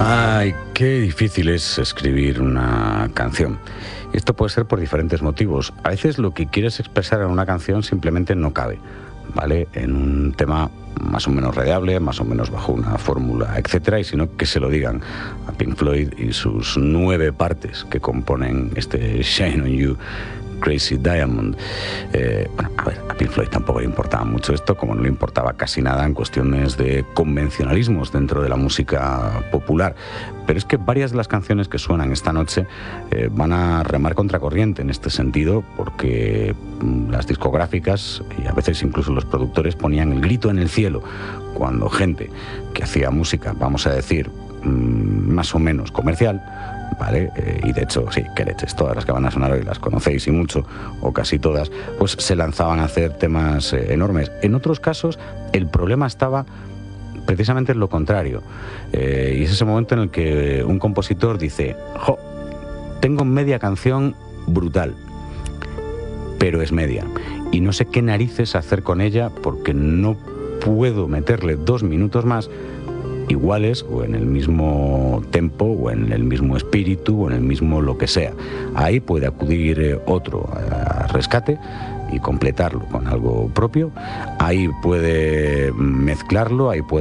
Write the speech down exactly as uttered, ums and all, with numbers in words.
Ay, qué difícil es escribir una canción. Esto puede ser por diferentes motivos. A veces lo que quieres expresar en una canción simplemente no cabe, ¿vale? En un tema más o menos radiable, más o menos bajo una fórmula, etcétera, y sino que se lo digan a Pink Floyd y sus nueve partes que componen este Shine on You, Crazy Diamond. Eh, bueno, a ver, a Pink Floyd tampoco le importaba mucho esto, como no le importaba casi nada en cuestiones de convencionalismos dentro de la música popular. Pero es que varias de las canciones que suenan esta noche eh, van a remar contracorriente en este sentido, porque mm, las discográficas y a veces incluso los productores ponían el grito en el cielo cuando gente que hacía música, vamos a decir, mmm, más o menos comercial, ¿vale? Eh, y de hecho, sí, qué leches, todas las que van a sonar hoy las conocéis y mucho, o casi todas, pues se lanzaban a hacer temas eh, enormes. En otros casos, el problema estaba precisamente en lo contrario. Eh, y es ese momento en el que un compositor dice, jo, tengo media canción brutal, pero es media, y no sé qué narices hacer con ella porque no puedo meterle dos minutos más iguales o en el mismo tempo o en el mismo espíritu o en el mismo lo que sea. Ahí puede acudir eh, otro a rescate y completarlo con algo propio. Ahí puede mezclarlo, ahí puede